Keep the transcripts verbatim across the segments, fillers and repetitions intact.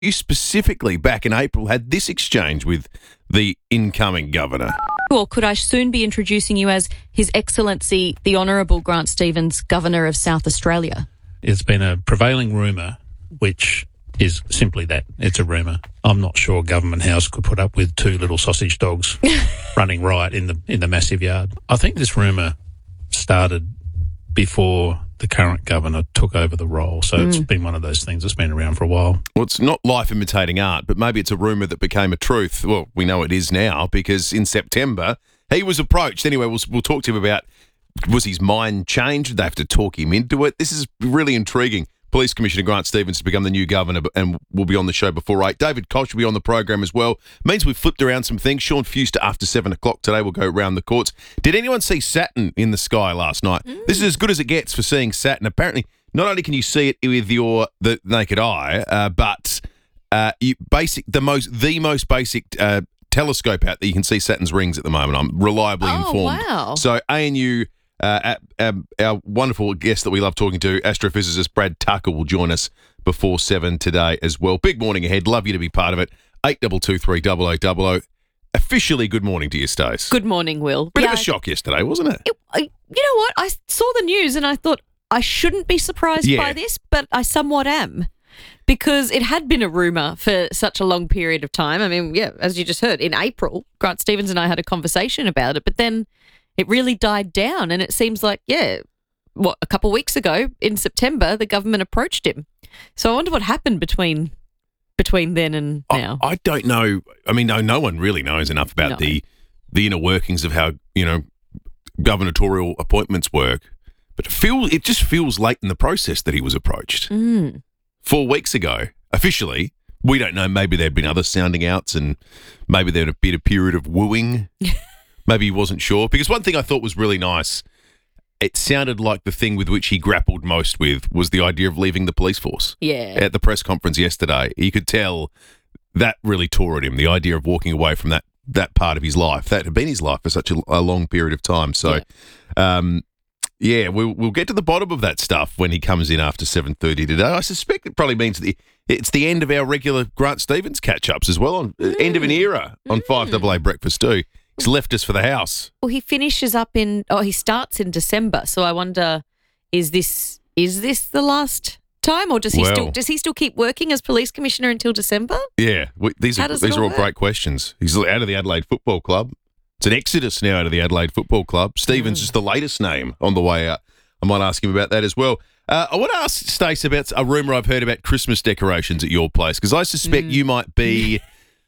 you specifically back in April had this exchange with the incoming governor. Or could I soon be introducing you as His Excellency, the Honourable Grant Stevens, Governor of South Australia? It's been a prevailing rumour, which is simply that. It's a rumour. I'm not sure Government House could put up with two little sausage dogs running riot in the in the massive yard. I think this rumour started before the current governor took over the role. So mm. it's been one of those things that's been around for a while. Well, it's not life imitating art, but maybe it's a rumour that became a truth. Well, we know it is now because in September he was approached. Anyway, we'll, we'll talk to him about, was his mind changed? Did they have to talk him into it? This is really intriguing. Police Commissioner Grant Stevens to become the new governor, and will be on the show before eight. David Koch will be on the program as well. Means we've flipped around some things. Sean Fuster after seven o'clock today will go round the courts. Did anyone see Saturn in the sky last night? Mm. This is as good as it gets for seeing Saturn. Apparently, not only can you see it with your the naked eye, uh, but uh, you basic the most the most basic uh, telescope out there. You can see Saturn's rings at the moment. I'm reliably oh, informed. Wow. So A N U. Uh, our, our wonderful guest that we love talking to, astrophysicist Brad Tucker, will join us before seven today as well. Big morning ahead. Love you to be part of it. eight two two three double oh double oh. Officially, good morning to you, Stace. Good morning, Will. Bit yeah, of a shock yesterday, wasn't it? it I, you know what? I saw the news and I thought I shouldn't be surprised yeah. by this, but I somewhat am. Because it had been a rumour for such a long period of time. I mean, yeah, as you just heard, in April, Grant Stevens and I had a conversation about it, but then it really died down, and it seems like, yeah, what, a couple of weeks ago in September, the government approached him. So I wonder what happened between between then and now. I, I don't know. I mean, no, no one really knows enough about No. the the inner workings of how, you know, gubernatorial appointments work. But it feel it just feels late in the process that he was approached. Mm. Four weeks ago, officially. We don't know. Maybe there had been other sounding outs, and maybe there had been a period of wooing. Maybe he wasn't sure. Because one thing I thought was really nice, it sounded like the thing with which he grappled most with was the idea of leaving the police force. Yeah. At the press conference yesterday, you could tell that really tore at him, the idea of walking away from that that part of his life. That had been his life for such a, a long period of time. So, yeah, um, yeah we'll, we'll get to the bottom of that stuff when he comes in after seven thirty today. I suspect it probably means the it's the end of our regular Grant Stevens catch-ups as well, on mm. end of an era on five double A Breakfast too. He's left us for the house. Well, he finishes up in, oh, he starts in December. So I wonder, is this is this the last time, or does he well, still does he still keep working as police commissioner until December? Yeah, we, these How are does these it are all all work? great questions. He's out of the Adelaide Football Club. It's an exodus now out of the Adelaide Football Club. Stevens Mm. is the latest name on the way out. I might ask him about that as well. Uh, I want to ask Stace about a rumour I've heard about Christmas decorations at your place, because I suspect Mm. you might be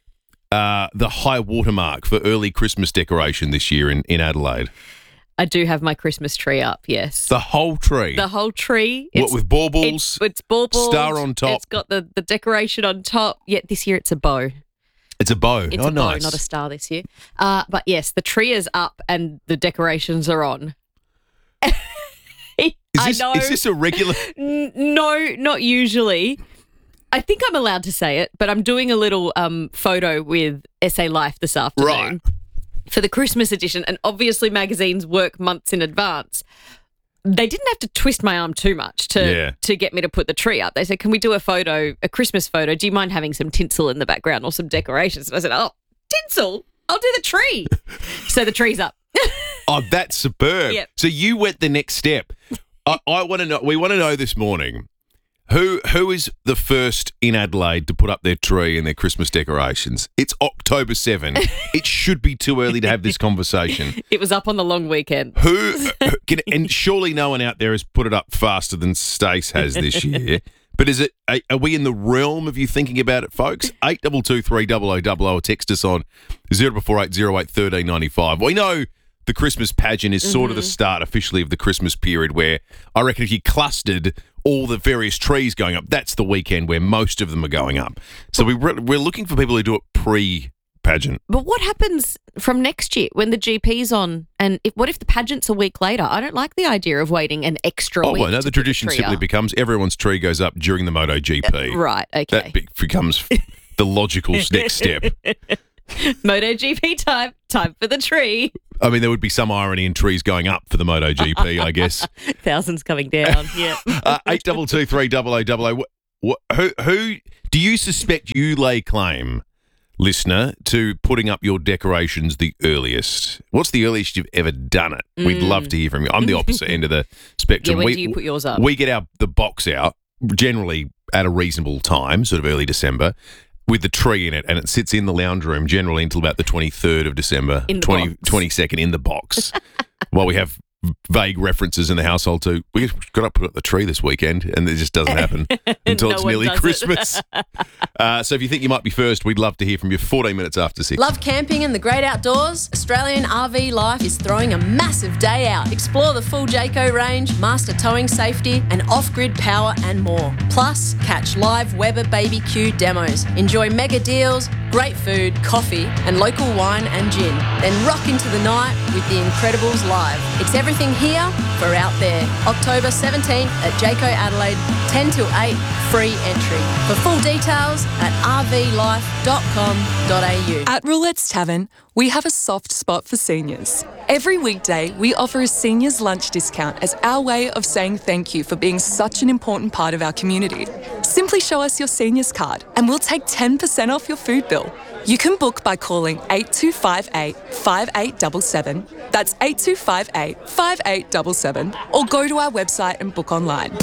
uh, the high watermark for early Christmas decoration this year in, in Adelaide. I do have my Christmas tree up, yes. The whole tree. The whole tree. What, with baubles? It's, it's baubles. Star on top. It's got the, the decoration on top. Yet this year it's a bow. It's a bow. It's oh, a bow, nice. not a star this year. Uh, but yes, the tree is up and the decorations are on. Is this, I know. is this a regular? N- no, not usually. I think I'm allowed to say it, but I'm doing a little um, photo with S A Life this afternoon Right. for the Christmas edition, and obviously magazines work months in advance. They didn't have to twist my arm too much to Yeah. to get me to put the tree up. They said, can we do a photo, a Christmas photo? Do you mind having some tinsel in the background or some decorations? And I said, oh, tinsel? I'll do the tree. So the tree's up. Oh, that's superb. Yep. So you went the next step. I, I want to know. We want to know this morning who who is the first in Adelaide to put up their tree and their Christmas decorations. It's October seventh. It should be too early to have this conversation. It was up on the long weekend. Who can, and surely no one out there has put it up faster than Stace has this year. But is it? Are, are we in the realm of you thinking about it, folks? Eight double two three double o double o. Text us on zero four eight zero eight thirteen ninety five. We know the Christmas pageant is sort of the start officially of the Christmas period, where I reckon if you clustered all the various trees going up, that's the weekend where most of them are going up. So we re- we're looking for people who do it pre-pageant. But what happens from next year when the G P's on? And if, what if the pageant's a week later? I don't like the idea of waiting an extra Oh, week. well, no, to the put tradition tree simply up. becomes everyone's tree goes up during the MotoGP. Right, okay. That be- becomes the logical next step. MotoGP time, time for the tree. I mean, there would be some irony in trees going up for the MotoGP, I guess. Thousands coming down, yeah. Uh, eight double two three double o double o. Wh- Who, who do you suspect you lay claim, listener, to putting up your decorations the earliest? What's the earliest you've ever done it? We'd love to hear from you. I'm the opposite end of the spectrum. Yeah, when we, do you put yours up? We get our the box out generally at a reasonable time, sort of early December, with the tree in it, and it sits in the lounge room generally until about the twenty-third of December, In the twenty, box. twenty-second in the box, while we have vague references in the household to, we got to put up the tree this weekend, and it just doesn't happen until No it's one nearly does it. Christmas. uh, so if you think you might be first, we'd love to hear from you. fourteen minutes after six. Love camping and the great outdoors? Australian R V Life is throwing a massive day out. Explore the full Jayco range, master towing safety, and off-grid power and more. Plus, catch live Weber B B Q demos. Enjoy mega deals, great food, coffee, and local wine and gin. Then rock into the night with the Incredibles live. It's everything here for out there. October seventeenth at Jayco Adelaide, ten till eight, free entry. For full details at r v life dot com dot a u. At Roulette's Tavern, we have a soft spot for seniors. Every weekday, we offer a seniors lunch discount as our way of saying thank you for being such an important part of our community. Simply show us your seniors card and we'll take ten percent off your food bill. You can book by calling eight two five eight, five eight seven seven, that's eight two five eight, five eight seven seven, or go to our website and book online.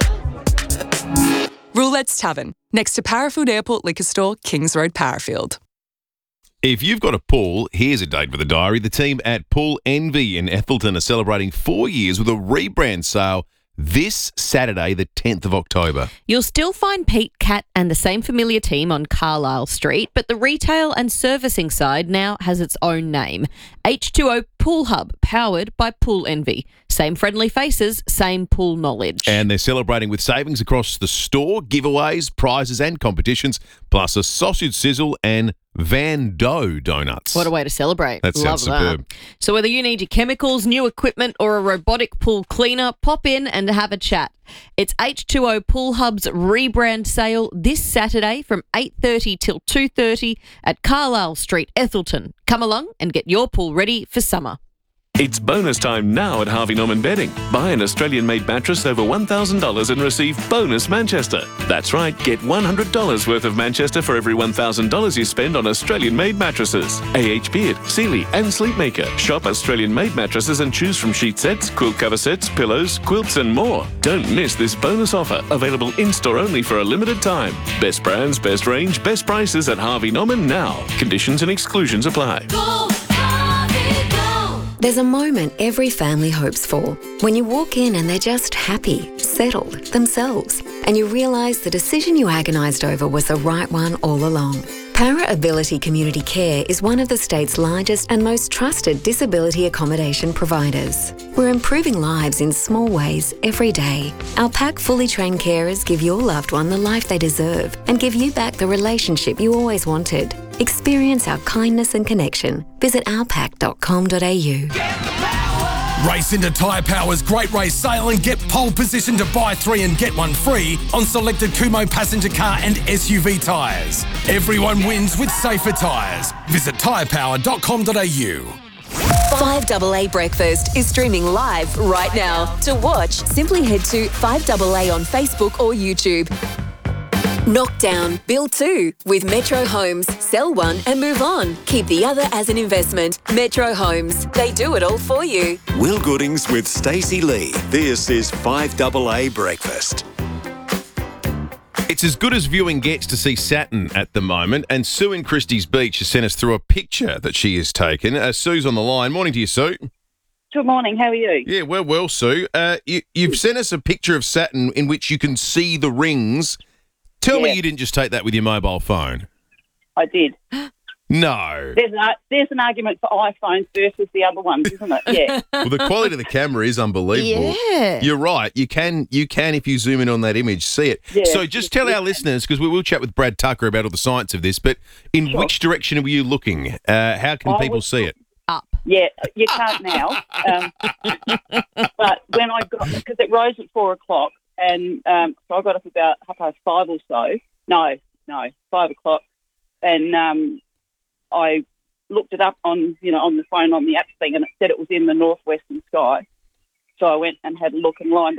Roulette's Tavern, next to Parafield Airport Liquor Store, Kings Road, Parafield. If you've got a pool, here's a date for the diary. The team at Pool Envy in Ethelton are celebrating four years with a rebrand sale this Saturday, the tenth of October. You'll still find Pete, Cat and the same familiar team on Carlisle Street, but the retail and servicing side now has its own name. H two O Pool Hub, powered by Pool Envy. Same friendly faces, same pool knowledge. And they're celebrating with savings across the store, giveaways, prizes and competitions, plus a sausage sizzle and Van Dough donuts. What a way to celebrate. That sounds Love superb. That. So whether you need your chemicals, new equipment or a robotic pool cleaner, pop in and have a chat. It's H two O Pool Hub's rebrand sale this Saturday from eight thirty till two thirty at Carlisle Street, Ethelton. Come along and get your pool ready for summer. It's bonus time now at Harvey Norman Bedding. Buy an Australian-made mattress over one thousand dollars and receive bonus Manchester. That's right, get one hundred dollars worth of Manchester for every one thousand dollars you spend on Australian-made mattresses. A H Beard, Sealy and Sleepmaker. Shop Australian-made mattresses and choose from sheet sets, quilt cover sets, pillows, quilts and more. Don't miss this bonus offer, available in-store only for a limited time. Best brands, best range, best prices at Harvey Norman now. Conditions and exclusions apply. There's a moment every family hopes for. When you walk in and they're just happy, settled, themselves, and you realise the decision you agonised over was the right one all along. Para Ability Community Care is one of the state's largest and most trusted disability accommodation providers. We're improving lives in small ways every day. Our pack fully trained carers give your loved one the life they deserve and give you back the relationship you always wanted. Experience our kindness and connection. Visit our pack dot com dot a u. Race into Tyre Power's Great Race Sale and get pole position to buy three and get one free on selected Kumho passenger car and S U V tyres. Everyone wins with safer tyres. Visit tyre power dot com dot a u. five A A Breakfast is streaming live right now. To watch, simply head to five A A on Facebook or YouTube. Knockdown, build two with Metro Homes. Sell one and move on. Keep the other as an investment. Metro Homes. They do it all for you. Will Goodings with Stacey Lee. This is five A A Breakfast. It's as good as viewing gets to see Saturn at the moment, and Sue in Christie's Beach has sent us through a picture that she has taken. Uh, Sue's on the line. Morning to you, Sue. Good morning. How are you? Yeah, well, well, Sue. Uh, you, you've sent us a picture of Saturn in which you can see the rings. Tell Yeah. me you didn't just take that with your mobile phone. I did. No. There's, a, there's an argument for iPhones versus the other ones, isn't it? Yeah. Well, the quality of the camera is unbelievable. Yeah. You're right. You can, you can, if you zoom in on that image, see it. Yeah. So just tell our listeners, because we will chat with Brad Tucker about all the science of this, but in Sure. which direction were you looking? Uh, how can I people was- see it? Up. Yeah, you can't now. Um, but when I got, because it rose at four o'clock, and um, so I got up about half past five or so. No, no, five o'clock, and um, I looked it up on, you know, on the phone on the app thing, and it said it was in the northwestern sky. So I went and had a look and lined it up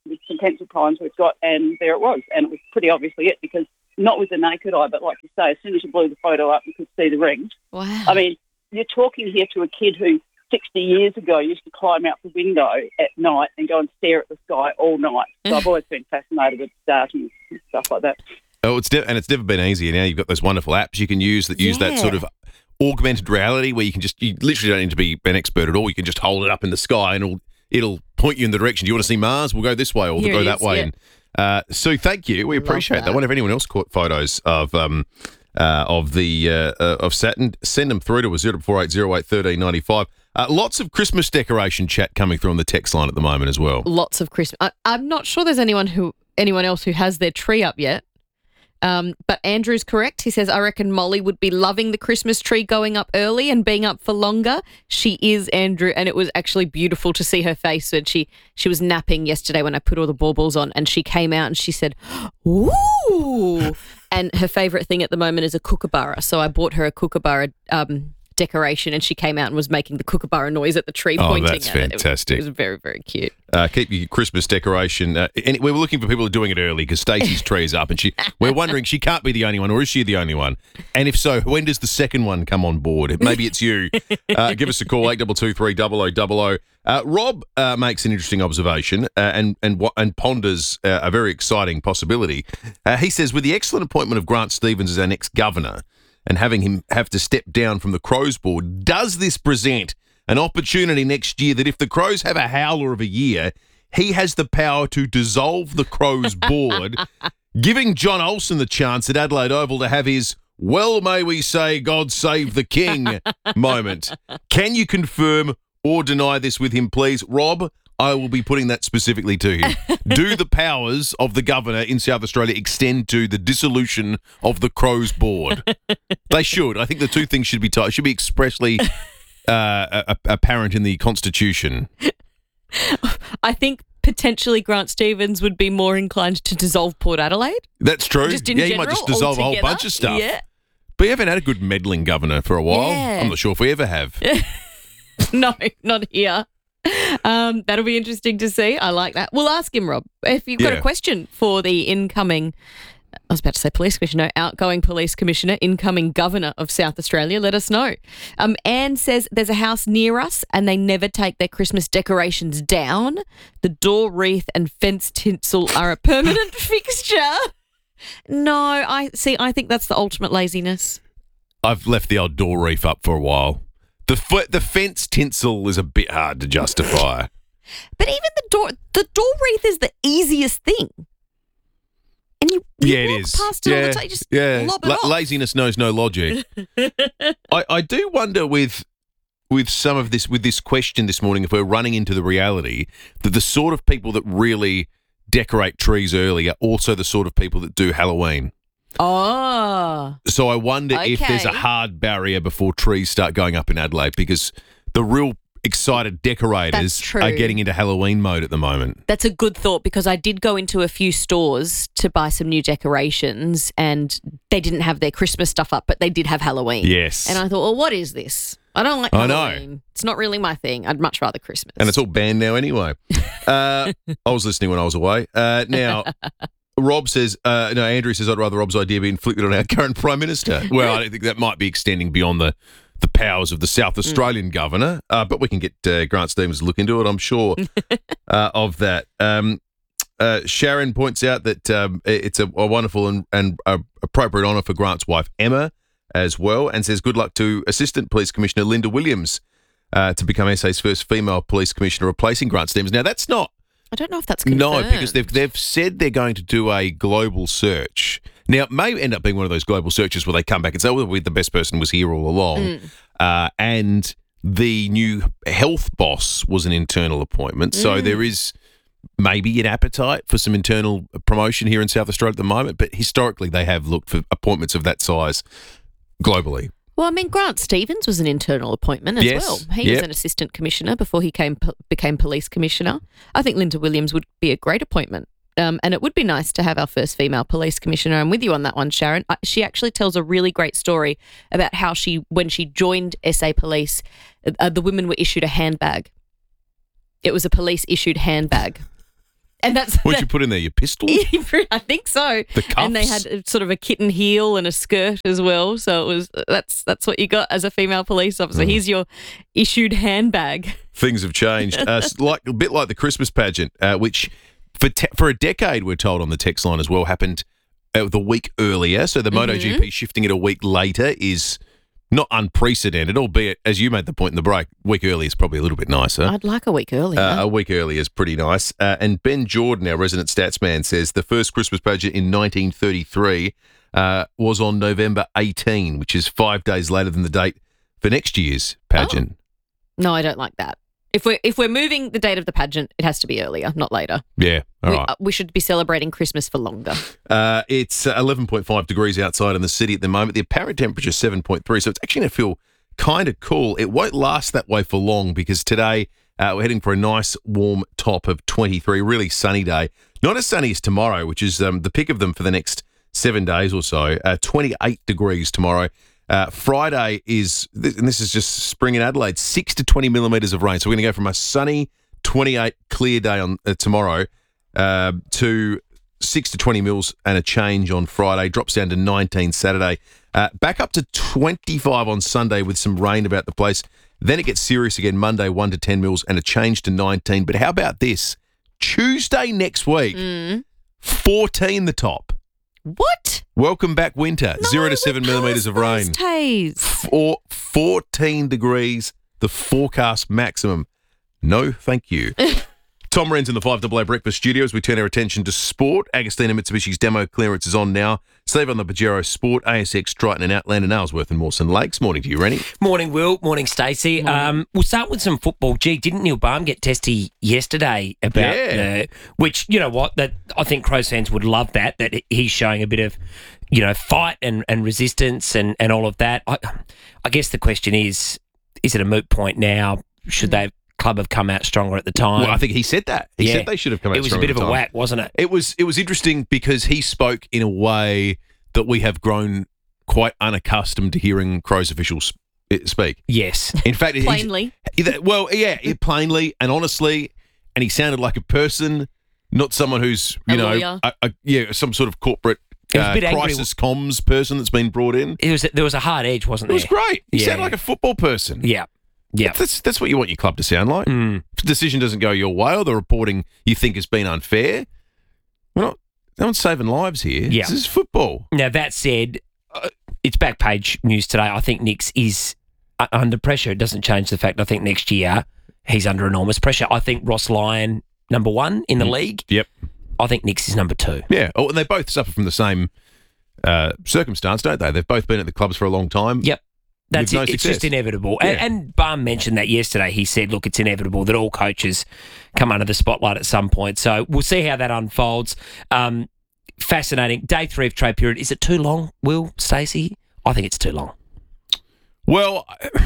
with some pencil primes we've got, and there it was. And it was pretty obviously it, because not with the naked eye, but like you say, as soon as you blew the photo up, you could see the rings. Wow. I mean, you're talking here to a kid who sixty years ago used to climb out the window at night and go and stare at the sky all night. So I've always been fascinated with stars and stuff like that. Oh, it's de- and it's never been easier. Now you've got those wonderful apps you can use that use that Yeah. sort of augmented reality where you can just, you literally don't need to be an expert at all. You can just hold it up in the sky and it'll it'll point you in the direction. Do you want to see Mars? We'll go this way, or Here we'll go it that is, way. yeah. And uh, Sue, thank you. We Love appreciate that. that. I wonder if anyone else caught photos of um uh, of the uh, uh, of Saturn. Send them through to us zero four eight zero eight thirteen ninety five. Uh, lots of Christmas decoration chat coming through on the text line at the moment as well. Lots of Christmas. I, I'm not sure there's anyone who anyone else who has their tree up yet. Um, but Andrew's correct. He says, I reckon Molly would be loving the Christmas tree going up early and being up for longer. She is, Andrew, and it was actually beautiful to see her face when she, she was napping yesterday when I put all the baubles on, and she came out and she said, ooh. And her favourite thing at the moment is a kookaburra. So I bought her a kookaburra um, decoration, and she came out and was making the kookaburra noise at the tree, Oh, pointing that's at it. It was- fantastic. It was very, very cute. Uh, keep your Christmas decoration. Uh, and we were looking for people who are doing it early because Stacey's tree is up, and she. We're wondering, she can't be the only one, or is she the only one? And if so, when does the second one come on board? Maybe it's you. Uh, give us a call eight two two three double oh double oh. Uh, Rob uh, makes an interesting observation uh, and and wa- and ponders uh, a very exciting possibility. Uh, he says, with the excellent appointment of Grant Stevens as our next governor, and having him have to step down from the Crows board, does this present an opportunity next year that if the Crows have a howler of a year, he has the power to dissolve the Crows board, giving John Olsen the chance at Adelaide Oval to have his, well, may we say, God save the king moment. Can you confirm or deny this with him, please? Rob, I will be putting that specifically to him. Do the powers of the governor in South Australia extend to the dissolution of the Crows board? They should. I think the two things should be tied. Should be expressly uh, a- apparent in the Constitution. I think potentially Grant Stevens would be more inclined to dissolve Port Adelaide. That's true. Just in yeah, you general, might just dissolve a whole altogether. bunch of stuff. Yeah. But you haven't had a good meddling governor for a while. Yeah. I'm not sure if we ever have. No, not here. Um, that'll be interesting to see. I like that. We'll ask him, Rob, if you've got Yeah. a question for the incoming, I was about to say police commissioner, outgoing police commissioner, incoming governor of South Australia, let us know. Um, Anne says there's a house near us and they never take their Christmas decorations down. The door wreath and fence tinsel are a permanent fixture. No, I see. I think that's the ultimate laziness. I've left the old door reef up for a while. The f- the fence tinsel is a bit hard to justify. But even the door, the door wreath is the easiest thing. And you, you yeah, walk it is. past it yeah, all the time, you just yeah. lob it La- off. laziness knows no logic. I, I do wonder with with some of this with this question this morning if we're running into the reality that the sort of people that really decorate trees early are also the sort of people that do Halloween. Oh. So I wonder if there's a Okay. hard barrier before trees start going up in Adelaide because the real excited decorators That's true. are getting into Halloween mode at the moment. That's a good thought because I did go into a few stores to buy some new decorations and they didn't have their Christmas stuff up, but they did have Halloween. Yes. And I thought, well, what is this? I don't like I know. Halloween. It's not really my thing. I'd much rather Christmas. And it's all banned now anyway. Uh, I was listening when I was away. Uh, now, Rob says, uh, no, Andrew says, I'd rather Rob's idea be inflicted on our current Prime Minister. Well, I don't think that might be extending beyond the, the powers of the South Australian Mm. governor, uh, but we can get uh, Grant Stevens to look into it, I'm sure, uh, of that. Um, uh, Sharon points out that um, it's a, a wonderful and, and uh, appropriate honour for Grant's wife, Emma, as well, and says good luck to Assistant Police Commissioner Linda Williams uh, to become S A's first female police commissioner, replacing Grant Stevens. Now, that's not I don't know if that's confirmed. no, because they've they've said they're going to do a global search. Now, it may end up being one of those global searches where they come back and say, "Oh, we, the best person was here all along," Mm. uh, and the new health boss was an internal appointment. So Mm. there is maybe an appetite for some internal promotion here in South Australia at the moment. But historically, they have looked for appointments of that size globally. Well, I mean, Grant Stevens was an internal appointment as Yes. well. He Yep. was an assistant commissioner before he came became police commissioner. I think Linda Williams would be a great appointment. Um, and it would be nice to have our first female police commissioner. I'm with you on that one, Sharon. Uh, she actually tells a really great story about how she, when she joined S A Police, uh, the women were issued a handbag. It was a police issued handbag. And that's What'd you put in there? Your pistol? I think so. The cuffs? And they had a- sort of a kitten heel and a skirt as well. So it was that's that's what you got as a female police officer. Here's your issued handbag. Things have changed. Uh, s- like a bit like the Christmas pageant, uh, which for te- for a decade, we're told on the text line as well, happened uh, the week earlier. So the MotoGP shifting it a week later is not unprecedented, albeit, as you made the point in the break, week early is probably a little bit nicer. I'd like a week earlier. Uh, a week early is pretty nice. Uh, and Ben Jordan, our resident stats man, says the first Christmas pageant in nineteen thirty-three uh, was on November eighteenth, which is five days later than the date for next year's pageant. No, I don't like that. If we're if we're moving the date of the pageant, it has to be earlier, not later. Yeah, all we, right. uh, we should be celebrating Christmas for longer. Uh, it's uh, eleven point five degrees outside in the city at the moment. The apparent temperature is seven point three, so it's actually going to feel kind of cool. It won't last that way for long because today uh, we're heading for a nice warm top of twenty-three, really sunny day. Not as sunny as tomorrow, which is um, the pick of them for the next seven days or so. Uh, twenty-eight degrees tomorrow. Uh, Friday is, and this is just spring in Adelaide, six to twenty millimetres of rain. So we're going to go from a sunny twenty-eight clear day on uh, tomorrow uh, to six to twenty mils and a change on Friday. Drops down to nineteen Saturday. Uh, back up to twenty-five on Sunday with some rain about the place. Then it gets serious again Monday, one to ten mils and a change to nineteen. But how about this? Tuesday next week, fourteen the top. What? Welcome back winter. No, Zero to we're seven millimetres of past rain. those days. Four, fourteen degrees, the forecast maximum. No, thank you. Tom Wren's in the five A A Breakfast Studios. We turn our attention to sport. Agostina Mitsubishi's demo clearance is on now. Save on the Pajero Sport, A S X, Triton and Outlander, Nailsworth and Mawson Lakes. Morning to you, Rennie. Morning, Will. Morning, Stacey. Um, we'll start with some football. Gee, didn't Neil Baum get testy yesterday about Yeah. the, which, you know what, that I think Crows fans would love that, that he's showing a bit of, you know, fight and, and resistance and, and all of that. I, I guess the question is, is it a moot point now? Should they club have come out stronger at the time? Well, I think he said that. He Yeah. said they should have come out It was a stronger bit at of the a time. whack, wasn't it? It was it was interesting because he spoke in a way that we have grown quite unaccustomed to hearing Crows officials speak. Yes. In fact, he's- Plainly. he- well, yeah, it plainly and honestly, and he sounded like a person, not someone who's you A know, lawyer. a, a, yeah, some sort of corporate He was a uh, bit angry. crisis comms person that's been brought in. It was there was a hard edge, wasn't It there? was great. He Yeah. sounded like a football person. Yeah. Yeah. That's that's what you want your club to sound like. Mm. If the decision doesn't go your way or the reporting you think has been unfair, we're not. No one's saving lives here. Yeah. This is football. Now, that said, uh, it's back page news today. I think Nix is uh, under pressure. It doesn't change the fact I think next year he's under enormous pressure. I think Ross Lyon, number one in the league. Yep. I think Nix is number two. Yeah. Oh, and they both suffer from the same uh, circumstance, don't they? They've both been at the clubs for a long time. Yep. That's With no it. It's success. just inevitable. Yeah. And, and Baum mentioned that yesterday. He said, look, it's inevitable that all coaches come under the spotlight at some point. So we'll see how that unfolds. Um, fascinating. Day three of trade period. Is it too long, Will, Stacey? I think it's too long. Well,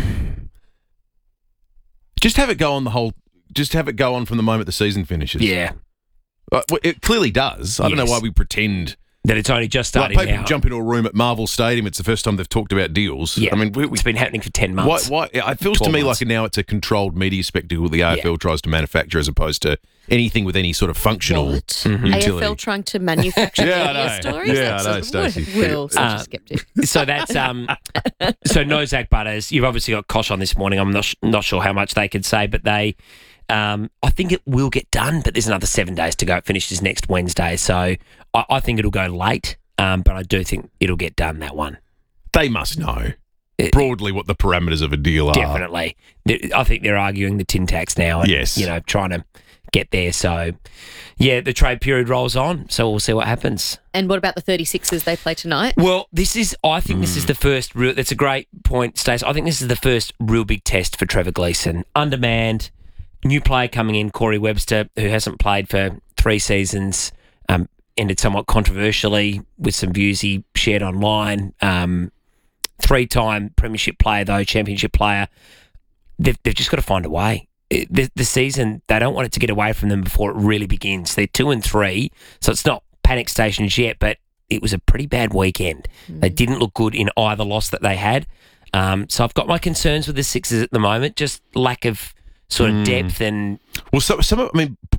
just have it go on the whole. Just have it go on from the moment the season finishes. Yeah. Uh, well, it clearly does. I don't know Yes. why we pretend. That it's only just Like starting people now. jump into a room at Marvel Stadium. It's the first time they've talked about deals. Yeah. I mean, we, we, It's been happening for ten why, months. why, it feels to twelve me months. like now it's a controlled media spectacle the A F L Yeah. tries to manufacture as opposed to anything with any sort of functional What? utility. A F L trying to manufacture Yeah, I media know. stories? Yeah, That's I know, a- Stacey. Will, such Uh, a skeptic. So that's um. so no Zach Butters. You've obviously got Kosh on this morning. I'm not not sure how much they could say, but they, um, I think it will get done. But there's another seven days to go. It finishes next Wednesday, so I, I think it'll go late. Um, but I do think it'll get done, that one. They must know It- broadly what the parameters of a deal are. Definitely. They- I think they're arguing the tin tax now. And, Yes. You know, trying to get there. So, yeah, the trade period rolls on. So we'll see what happens. And what about the thirty-sixers they play tonight? Well, this is, I think this is the first real, that's a great point, Stacey. I think this is the first real big test for Trevor Gleeson. Undermanned, new player coming in, Corey Webster, who hasn't played for three seasons, um, ended somewhat controversially with some views he shared online. Um, three-time premiership player, though, championship player. They've, they've just got to find a way. It, the, the season, they don't want it to get away from them before it really begins. They're two and three, so it's not panic stations yet, but it was a pretty bad weekend. Mm. They didn't look good in either loss that they had. Um, so I've got my concerns with the Sixers at the moment, just lack of sort of Mm. depth and... Well, some, some of, I mean,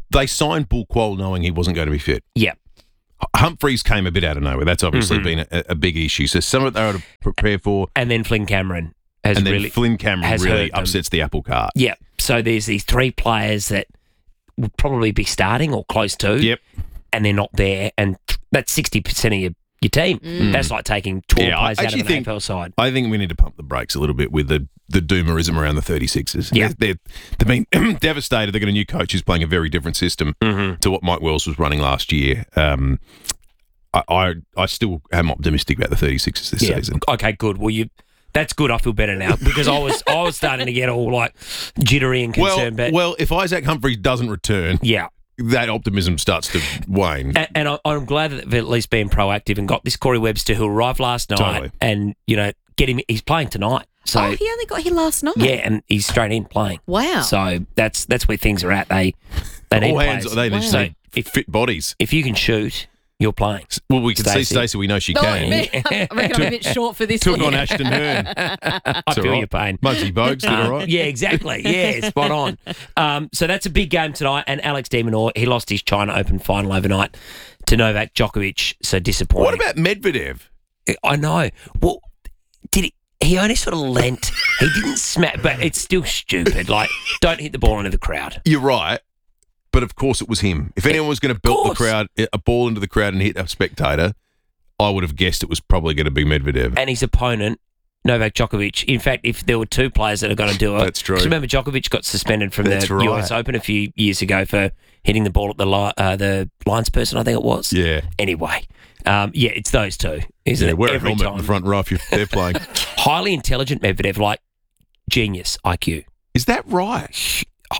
they signed Bull Quoll knowing he wasn't going to be fit. Yeah. Humphreys came a bit out of nowhere. That's obviously Mhm. been a, a big issue. So some of it they ought to prepare for. And then Flynn Cameron has and then really Flynn Cameron has really hurt them. upsets the apple cart. Yeah. So there's these three players that would probably be starting or close to. Yep. And they're not there. And that's sixty percent of your, your team. Mm. That's like taking twelve Yeah, I players out of actually an think- A F L side. I think we need to pump the brakes a little bit with the, the doomerism around the thirty-sixers. Yeah. They're, they're, they've been devastated. They've got a new coach who's playing a very different system Mm-hmm. to what Mike Wells was running last year. Um, I, I I still am optimistic about the thirty-sixers this Yeah. season. Okay, good. Well, you. That's good. I feel better now because I was I was starting to get all like jittery and Well, concerned. but well, if Isaac Humphries doesn't return, yeah. that optimism starts to wane. And, and I, I'm glad that they've at least been proactive and got this Corey Webster who arrived last night Totally. and, you know, get him. He's playing tonight. So, oh, he only got here last night. yeah, and he's straight in playing. Wow. So that's that's where things are at. They they need All hands, players. they just So need fit bodies. if you can shoot, you're playing. Well, we can see Stacey. Stacey. We know she No, can. man, I reckon I'm a bit short for this Took one. on Ashton Hearn. I It's feel all your right. pain. Muggsy Bogues did all Um, right. Yeah, exactly. Yeah, spot on. Um, so that's a big game tonight. And Alex de Minaur, he lost his China Open final overnight to Novak Djokovic. So disappointing. What about Medvedev? I know. Well, did he? He only sort of lent. He didn't smack, but it's still stupid. Like, don't hit the ball into the crowd. You're right. But of course it was him. If anyone was going to belt the course. crowd, a ball into the crowd and hit a spectator, I would have guessed it was probably going to be Medvedev. And his opponent, Novak Djokovic. In fact, if there were two players that are going to do it, That's true. 'cause remember, Djokovic got suspended from That's the right. U S Open a few years ago for hitting the ball at the li- uh, the lines person, I think it was. Yeah. Anyway, um, yeah, it's those two, isn't Yeah, it? wear a Every helmet time. in the front row if you're, they're playing. Highly intelligent Medvedev, like genius I Q, Is that right?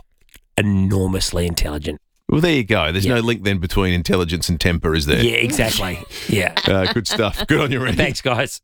enormously intelligent. Well, there you go. There's Yeah. no link then between intelligence and temper, is there? Yeah, exactly. Yeah. Uh, good stuff. Good on you, Randy. Thanks, guys.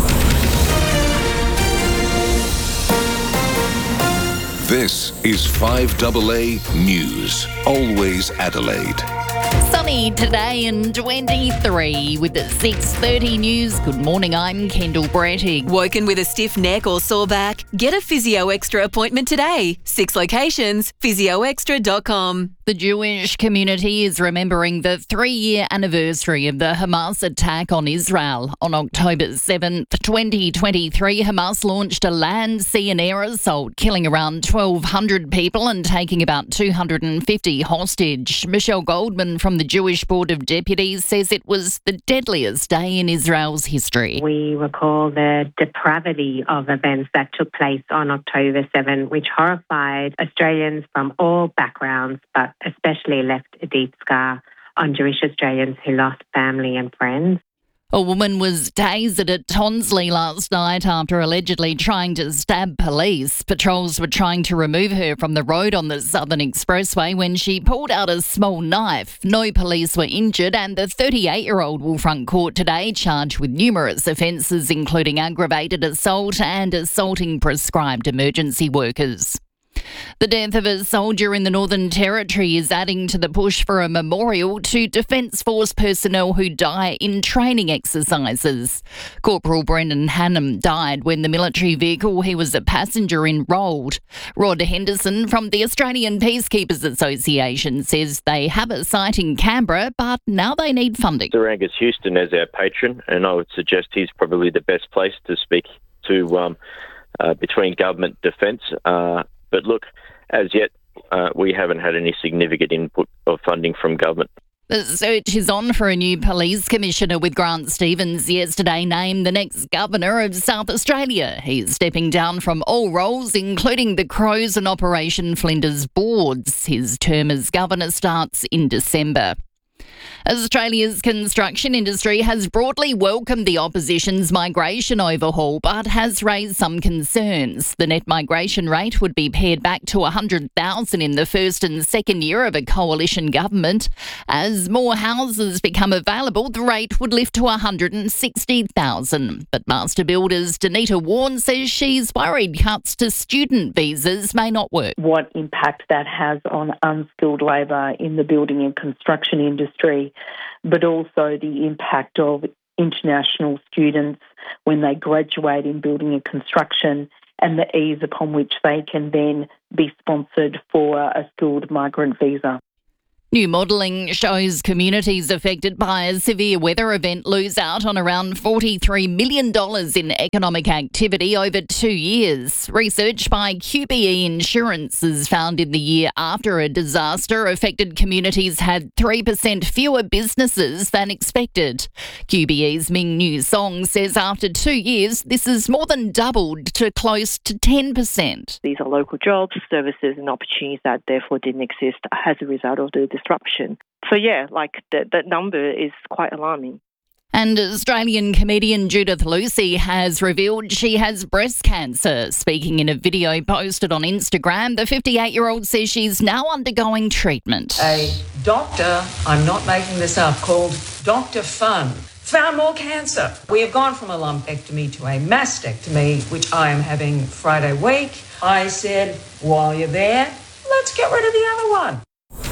This is five double A News. Always Adelaide. Sunny today and twenty-three with the six thirty news. Good morning, I'm Kendall Brattig. Woken with a stiff neck or sore back? Get a Physio Extra appointment today. Six locations, physio extra dot com. The Jewish community is remembering the three-year anniversary of the Hamas attack on Israel. On October seventh, twenty twenty-three, Hamas launched a land, sea and air assault, killing around twelve hundred people and taking about two hundred fifty hostage. Michelle Goldman from the Jewish Board of Deputies says it was the deadliest day in Israel's history. We recall the depravity of events that took place on October seventh, which horrified Australians from all backgrounds, but especially left a deep scar on Jewish Australians who lost family and friends. A woman was tasered at Tonsley last night after allegedly trying to stab police. Patrols were trying to remove her from the road on the Southern Expressway when she pulled out a small knife. No police were injured, and the thirty-eight-year-old will front court today charged with numerous offences, including aggravated assault and assaulting prescribed emergency workers. The death of a soldier in the Northern Territory is adding to the push for a memorial to Defence Force personnel who die in training exercises. Corporal Brendan Hannam died when the military vehicle he was a passenger in rolled. Rod Henderson from the Australian Peacekeepers Association says they have a site in Canberra, but now they need funding. Sir Angus Houston as our patron, and I would suggest he's probably the best place to speak to um, uh, between government defence. Uh, But look, as yet, uh, we haven't had any significant input of funding from government. The search is on for a new police commissioner, with Grant Stevens yesterday named the next governor of South Australia. He's stepping down from all roles, including the Crows and Operation Flinders boards. His term as governor starts in December. Australia's construction industry has broadly welcomed the opposition's migration overhaul, but has raised some concerns. The net migration rate would be pared back to one hundred thousand in the first and second year of a coalition government. As more houses become available, the rate would lift to one hundred sixty thousand. But Master Builders Danita Warren says she's worried cuts to student visas may not work. What impact that has on unskilled labour in the building and construction industry, but also the impact of international students when they graduate in building and construction, and the ease upon which they can then be sponsored for a skilled migrant visa. New modelling shows communities affected by a severe weather event lose out on around forty-three million dollars in economic activity over two years. Research by Q B E Insurance has found in the year after a disaster, affected communities had three percent fewer businesses than expected. Q B E's Ming New Song says after two years, this has more than doubled to close to ten percent. These are local jobs, services and opportunities that therefore didn't exist as a result of the disruption. So yeah, like that that number is quite alarming. And Australian comedian Judith Lucy has revealed she has breast cancer. Speaking in a video posted on Instagram, the fifty-eight-year-old says she's now undergoing treatment. A doctor, I'm not making this up, called Doctor Fun, found more cancer. We have gone from a lumpectomy to a mastectomy, which I am having Friday week. I said, while you're there, let's get rid of the other one.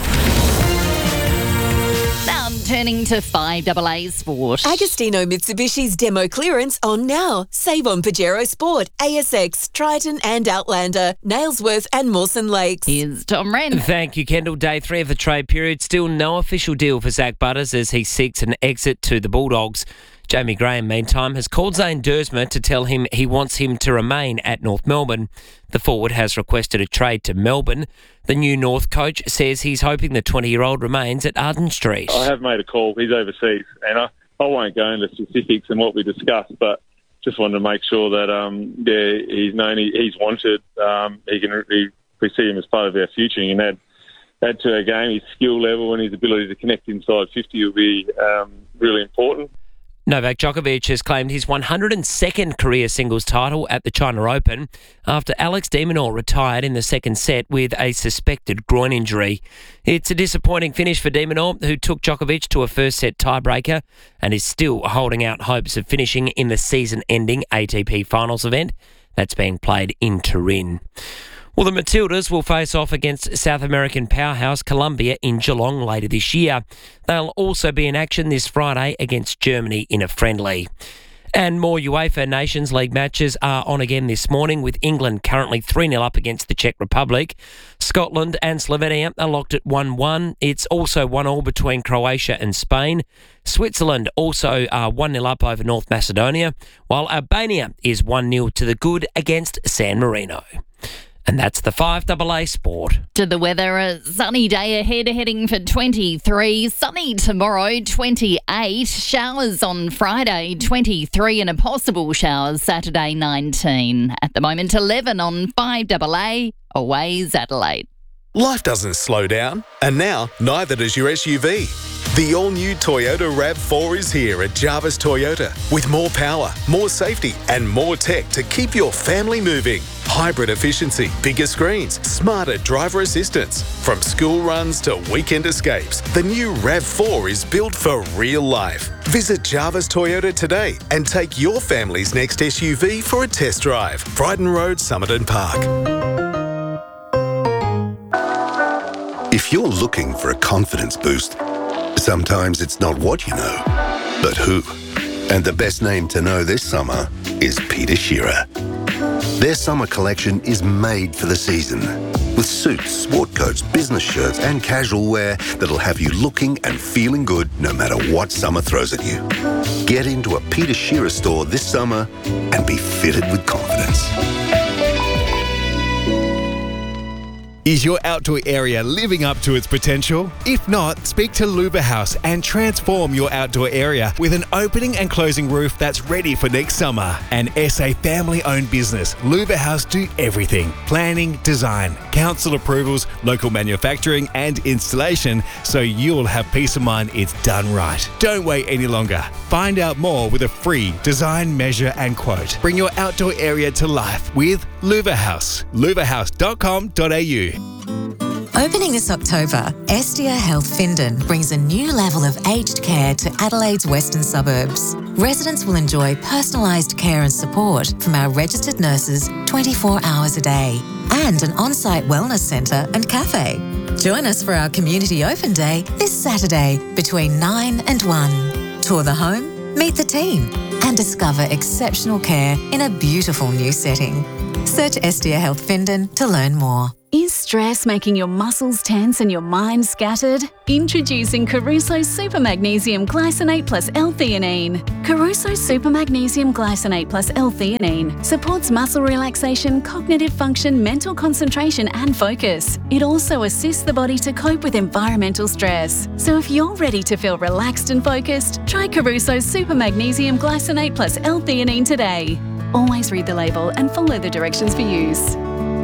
Now turning to five double A Sport. Agostino Mitsubishi's demo clearance on now. Save on Pajero Sport, A S X, Triton and Outlander, Nailsworth and Mawson Lakes. Here's Tom Wren. Thank you, Kendall. Day three of the trade period. Still no official deal for Zach Butters as he seeks an exit to the Bulldogs. Jamie Graham, meantime, has called Zane Dersma to tell him he wants him to remain at North Melbourne. The forward has requested a trade to Melbourne. The new North coach says he's hoping the twenty-year-old remains at Arden Street. I have made a call. He's overseas, and I, I won't go into specifics and what we discussed, but just wanted to make sure that um, yeah, he's known he, he's wanted. Um, he can he, we see him as part of our future. He can add, add to our game. His skill level and his ability to connect inside fifty will be um, really important. Novak Djokovic has claimed his one hundred second career singles title at the China Open after Alex de Minaur retired in the second set with a suspected groin injury. It's a disappointing finish for de Minaur, who took Djokovic to a first set tiebreaker and is still holding out hopes of finishing in the season-ending A T P Finals event that's being played in Turin. Well, the Matildas will face off against South American powerhouse Colombia in Geelong later this year. They'll also be in action this Friday against Germany in a friendly. And more UEFA Nations League matches are on again this morning, with England currently three nil up against the Czech Republic. Scotland and Slovenia are locked at one one. It's also one all between Croatia and Spain. Switzerland also are one nil up over North Macedonia, while Albania is one nil to the good against San Marino. And that's the five double A Sport. To the weather, a sunny day ahead, heading for twenty-three. Sunny tomorrow, twenty-eight. Showers on Friday, twenty-three, and a possible shower Saturday, nineteen. At the moment, eleven on five double A. Aways Adelaide. Life doesn't slow down, and now neither does your S U V. The all-new Toyota RAV four is here at Jarvis Toyota with more power, more safety and more tech to keep your family moving. Hybrid efficiency, bigger screens, smarter driver assistance. From school runs to weekend escapes, the new RAV four is built for real life. Visit Jarvis Toyota today and take your family's next S U V for a test drive. Brighton Road, Somerton Park. If you're looking for a confidence boost, sometimes it's not what you know, but who. And the best name to know this summer is Peter Shearer. Their summer collection is made for the season, with suits, sport coats, business shirts and casual wear that'll have you looking and feeling good no matter what summer throws at you. Get into a Peter Shearer store this summer and be fitted with confidence. Is your outdoor area living up to its potential? If not, speak to Luba House and transform your outdoor area with an opening and closing roof that's ready for next summer. An S A family-owned business, Luba House do everything: planning, design, council approvals, local manufacturing and installation, so you'll have peace of mind it's done right. Don't wait any longer. Find out more with a free design, measure and quote. Bring your outdoor area to life with Luba House. luva house dot com dot a u. Opening this October, Estia Health Findon brings a new level of aged care to Adelaide's western suburbs. Residents will enjoy personalised care and support from our registered nurses twenty-four hours a day and an on-site wellness centre and cafe. Join us for our Community Open Day this Saturday between nine and one. Tour the home, meet the team and discover exceptional care in a beautiful new setting. Search Estia Health Findon to learn more. Is stress making your muscles tense and your mind scattered? Introducing Caruso Super Magnesium Glycinate Plus L-theanine. Caruso Super Magnesium Glycinate Plus L-theanine supports muscle relaxation, cognitive function, mental concentration and focus. It also assists the body to cope with environmental stress. So if you're ready to feel relaxed and focused, try Caruso Super Magnesium Glycinate Plus L-theanine today. Always read the label and follow the directions for use.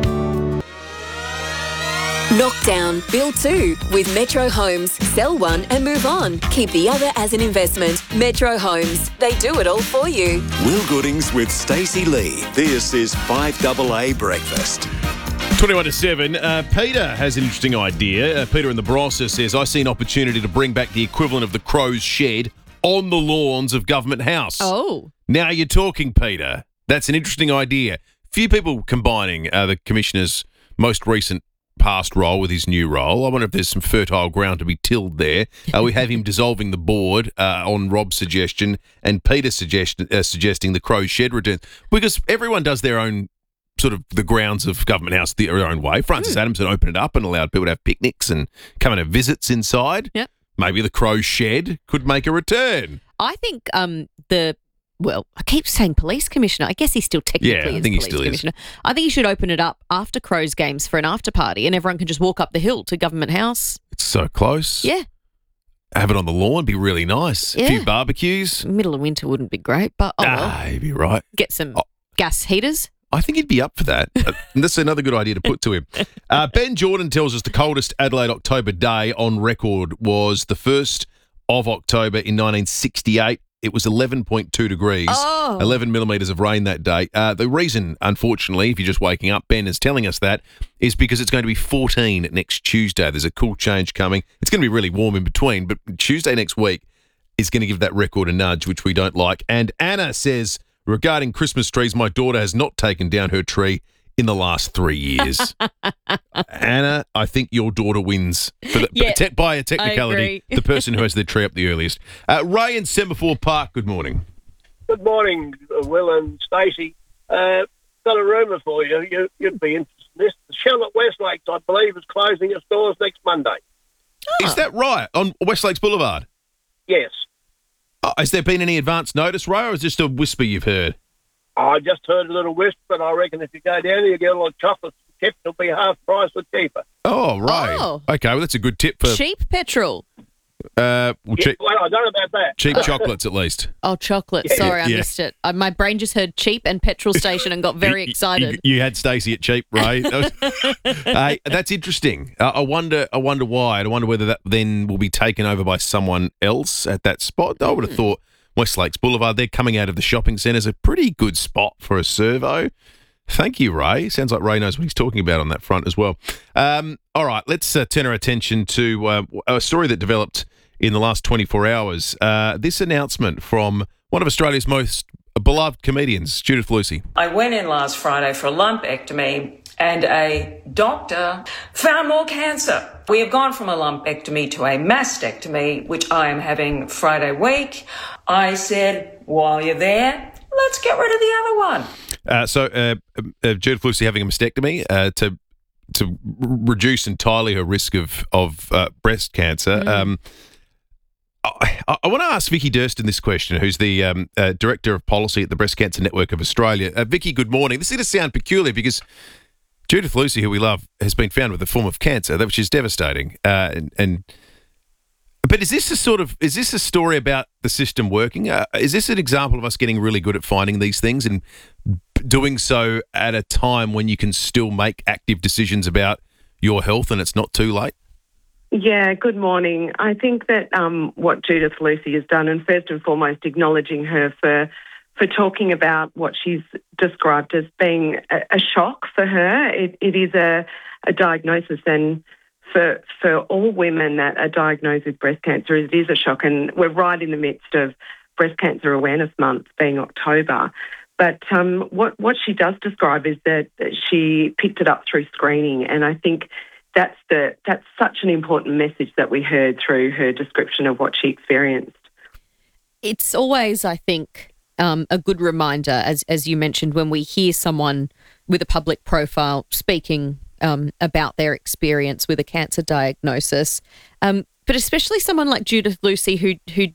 Knockdown, build two with Metro Homes. Sell one and move on. Keep the other as an investment. Metro Homes. They do it all for you. Will Goodings with Stacey Lee. This is five double A Breakfast. twenty-one to seven. Uh, Peter has an interesting idea. Uh, Peter in the Barossa says, I see an opportunity to bring back the equivalent of the Crow's Shed on the lawns of Government House. Oh. Now you're talking, Peter. That's an interesting idea. Few people combining uh, the Commissioner's most recent past role with his new role. I wonder if there's some fertile ground to be tilled there. Uh, we have him dissolving the board uh, on Rob's suggestion and Peter suggestion, uh, suggesting the Crow's Shed return, because everyone does their own sort of the grounds of Government House their own way. Francis mm. Adamson opened it up and allowed people to have picnics and come and have visits inside. Yep. Maybe the Crow's Shed could make a return. I think um, the Well, I keep saying police commissioner. I guess he still technically yeah, I is think he police still commissioner. Is. I think he should open it up after Crows games for an after party and everyone can just walk up the hill to Government House. It's so close. Yeah. Have it on the lawn, be really nice. Yeah. A few barbecues. Middle of winter wouldn't be great, but oh well. Ah, you'd be right. Get some oh. gas heaters. I think he'd be up for that. Uh, that's another good idea to put to him. Uh, Ben Jordan tells us the coldest Adelaide October day on record was the first of October in nineteen sixty-eight. It was eleven point two degrees, oh. eleven millimetres of rain that day. Uh, the reason, unfortunately, if you're just waking up, Ben is telling us that, is because it's going to be fourteen next Tuesday. There's a cool change coming. It's going to be really warm in between, but Tuesday next week is going to give that record a nudge, which we don't like. And Anna says, regarding Christmas trees, my daughter has not taken down her tree in the last three years. Anna, I think your daughter wins for the, yeah, te- by a technicality, the person who has their tree up the earliest. Uh, Ray in Semaphore Park, good morning. Good morning, Will and Stacey. Uh, got a rumour for you. you. You'd be interested in this. The Shell at Westlakes, I believe, is closing its doors next Monday. Oh. Is that right? On Westlakes Boulevard? Yes. Oh, has there been any advance notice, Ray, or is this just a whisper you've heard? I just heard a little whisper, but I reckon if you go down there, you get a little chocolate tip, it'll be half price or cheaper. Oh, right. Oh. Okay, well, that's a good tip for... Cheap petrol. Uh, well, yeah, cheap, well, I don't know about that. cheap chocolates, at least. Oh, chocolate. Yeah. Sorry, I Yeah. missed it. Uh, my brain just heard cheap and petrol station and got very You- excited. You, you had Stacey at cheap, Ray. Hey, that's interesting. Uh, I wonder. I wonder why. I wonder whether that then will be taken over by someone else at that spot. I would have thought Westlakes Boulevard. They're coming out of the shopping centre. Is a pretty good spot for a servo. Thank you, Ray. Sounds like Ray knows what he's talking about on that front as well. Um, all right, let's uh, turn our attention to uh, a story that developed in the last twenty-four hours. Uh, this announcement from one of Australia's most beloved comedians, Judith Lucy. I went in last Friday for a lumpectomy and a doctor found more cancer. We have gone from a lumpectomy to a mastectomy, which I am having Friday week. I said, while you're there, let's get rid of the other one. Uh, so uh, uh, Judith Lucy having a mastectomy uh, to to r- reduce entirely her risk of of uh, breast cancer. Mm. Um, I, I want to ask Vicky Durston this question, who's the um, uh, Director of Policy at the Breast Cancer Network of Australia. Uh, Vicky, good morning. This is going to sound peculiar because Judith Lucy, who we love, has been found with a form of cancer, which is devastating. Uh, and, and but is this a sort of is this a story about the system working? Uh, is this an example of us getting really good at finding these things and doing so at a time when you can still make active decisions about your health and it's not too late? Yeah, good morning. I think that um, what Judith Lucy has done, and first and foremost acknowledging her for for talking about what she's described as being a, a shock for her. It, it is a, a diagnosis, and for for all women that are diagnosed with breast cancer, it is a shock. And we're right in the midst of Breast Cancer Awareness Month, being October. But um, what what she does describe is that she picked it up through screening, and I think that's the that's such an important message that we heard through her description of what she experienced. It's always, I think, um, a good reminder, as as you mentioned, when we hear someone with a public profile speaking um, about their experience with a cancer diagnosis. Um, but especially someone like Judith Lucy, who who,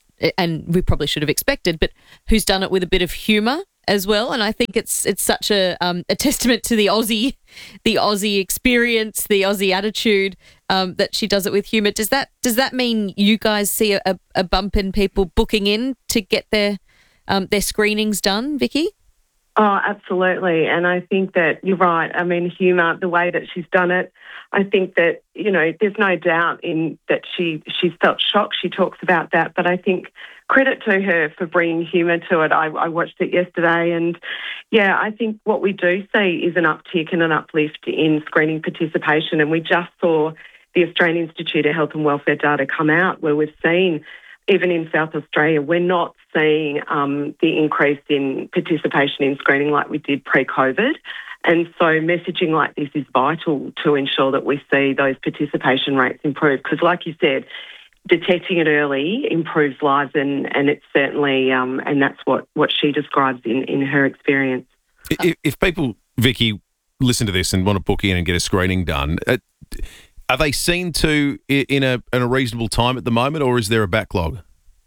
and we probably should have expected, but who's done it with a bit of humour as well. And I think it's it's such a um, a testament to the Aussie, the Aussie experience, the Aussie attitude um, that she does it with humour. Does that does that mean you guys see a, a bump in people booking in to get their um, their screenings done, Vicky? Oh, absolutely. And I think that you're right. I mean, humour, the way that she's done it, I think that, you know, there's no doubt in that she she's felt shock. She talks about that. But I think credit to her for bringing humour to it. I, I watched it yesterday and, yeah, I think what we do see is an uptick and an uplift in screening participation. And we just saw the Australian Institute of Health and Welfare data come out where we've seen, even in South Australia, we're not seeing um, the increase in participation in screening like we did pre-COVID. And so messaging like this is vital to ensure that we see those participation rates improve. Because like you said, detecting it early improves lives, and, and it's certainly, um, and that's what, what she describes in, in her experience. If, if people, Vicky, listen to this and want to book in and get a screening done, uh, are they seen to in a in a reasonable time at the moment, or is there a backlog?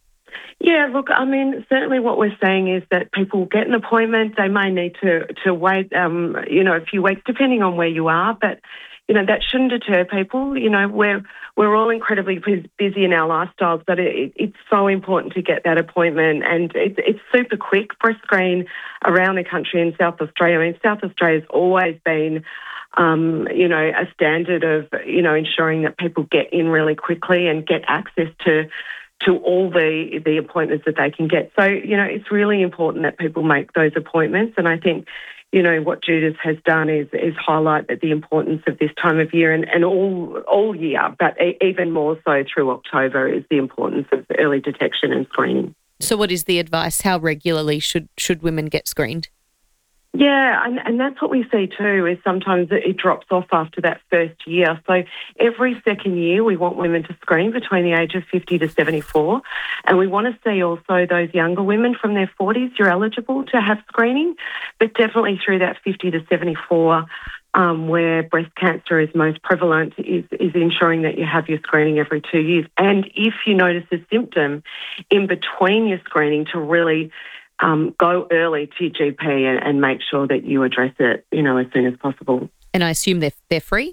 Yeah, look, I mean, certainly what we're seeing is that people get an appointment. They may need to to wait, um, you know, a few weeks, depending on where you are. But you know, that shouldn't deter people. You know, we're we're all incredibly busy in our lifestyles, but it, it's so important to get that appointment, and it, it's super quick. Breast screen around the country in South Australia. I mean, South Australia's always been, Um, you know, a standard of, you know, ensuring that people get in really quickly and get access to to all the, the appointments that they can get. So, you know, it's really important that people make those appointments. And I think, you know, what Judith has done is is highlight the importance of this time of year and, and all all year, but even more so through October, is the importance of early detection and screening. So what is the advice? How regularly should should women get screened? Yeah, and, and that's what we see too, is sometimes it, it drops off after that first year. So every second year we want women to screen between the age of fifty to seventy-four. And we want to see also those younger women from their forties, you're eligible to have screening, but definitely through that fifty to seventy-four, um, where breast cancer is most prevalent, is, is ensuring that you have your screening every two years. And if you notice a symptom in between your screening, to really Um, go early to your G P and, and make sure that you address it, you know, as soon as possible. And I assume they're they're free?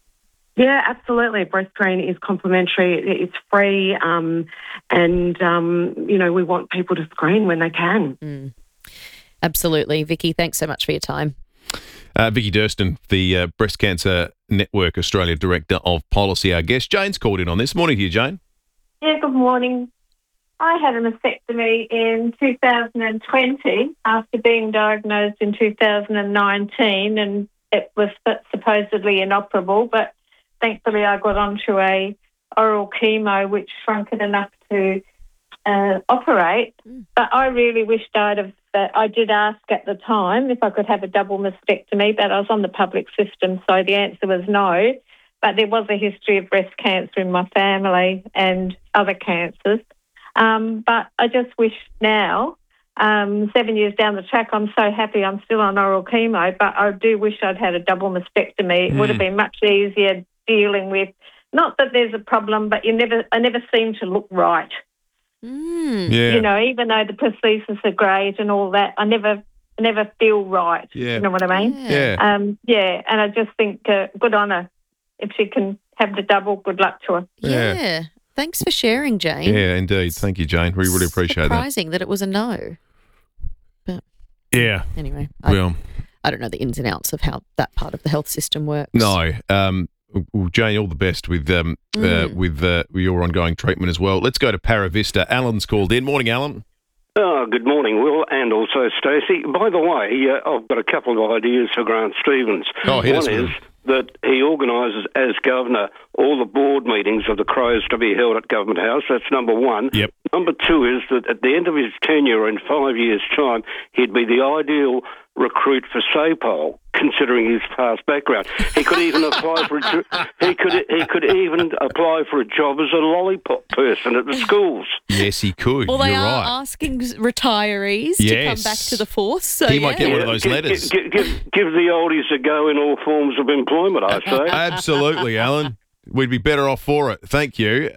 Yeah, absolutely. Breast screen is complimentary. It's free, um, and um, you know, we want people to screen when they can. Mm. Absolutely, Vicky. Thanks so much for your time. Uh, Vicky Durston, the uh, Breast Cancer Network Australia Director of Policy, our guest. Jane's called in on this. Morning to you, Jane. Yeah, good morning. I had a mastectomy in two thousand twenty after being diagnosed in two thousand nineteen, and it was supposedly inoperable, but thankfully I got onto a oral chemo which shrunk it enough to uh, operate. Mm. But I really wished I'd have, uh, I did ask at the time if I could have a double mastectomy, but I was on the public system, so the answer was no. But there was a history of breast cancer in my family and other cancers. Um, but I just wish now, um, seven years down the track, I'm so happy I'm still on oral chemo, but I do wish I'd had a double mastectomy. It mm. would have been much easier dealing with, not that there's a problem, but you never, I never seem to look right. Mm. Yeah. You know, even though the prosthesis are great and all that, I never, I never feel right. Yeah. You know what I mean? Yeah. Um, yeah, and I just think uh, good on her. If she can have the double, good luck to her. Yeah. Yeah. Thanks for sharing, Jane. Yeah, indeed. Thank you, Jane. We really appreciate that. Surprising that it was a no. But Yeah. anyway, I, Well, I don't know the ins and outs of how that part of the health system works. no. Um, well, Jane, all the best with um, uh, Mm. with uh, your ongoing treatment as well. Let's go to Paravista. Alan's called in. Morning, Alan. Oh, good morning, Will, and also Stacey. By the way, uh, I've got a couple of ideas for Grant Stevens. Oh, hit us One with is that he organises, as governor, all the board meetings of the Crows to be held at Government House. That's number one. Yep. Number two is that at the end of his tenure in five years' time, he'd be the ideal recruit for SAPOL, considering his past background. He could even apply for a jo- he could he could even apply for a job as a lollipop person at the schools. Yes, he could. Well, they You're are right. asking retirees to Yes. come back to the force. So He might yeah. get one of those Give- letters. Give, give, give the oldies a go in all forms of employment, I say. Absolutely, Alan. We'd be better off for it. Thank you.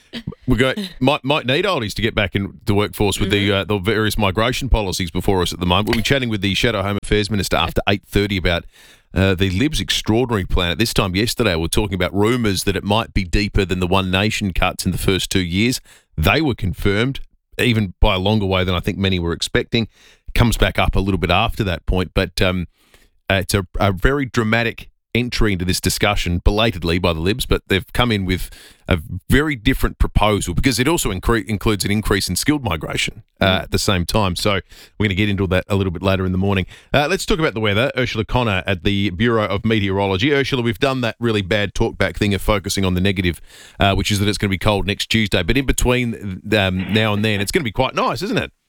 We go might might need oldies to get back in the workforce with the uh, the various migration policies before us at the moment. We'll be chatting with the Shadow Home Affairs Minister after eight thirty about uh, the Libs extraordinary plan. At this time yesterday, we were talking about rumours that it might be deeper than the One Nation cuts in the first two years. They were confirmed, even by a longer way than I think many were expecting. Comes back up a little bit after that point, but um, uh, it's a, a very dramatic entry into this discussion belatedly by the Libs, but they've come in with a very different proposal because it also incre- includes an increase in skilled migration uh, mm. at the same time. So we're going to get into that a little bit later in the morning. Uh, let's talk about the weather. Ursula Connor at the Bureau of Meteorology. Ursula, we've done that really bad talkback thing of focusing on the negative, uh, which is that it's going to be cold next Tuesday. But in between um, now and then, it's going to be quite nice, isn't it?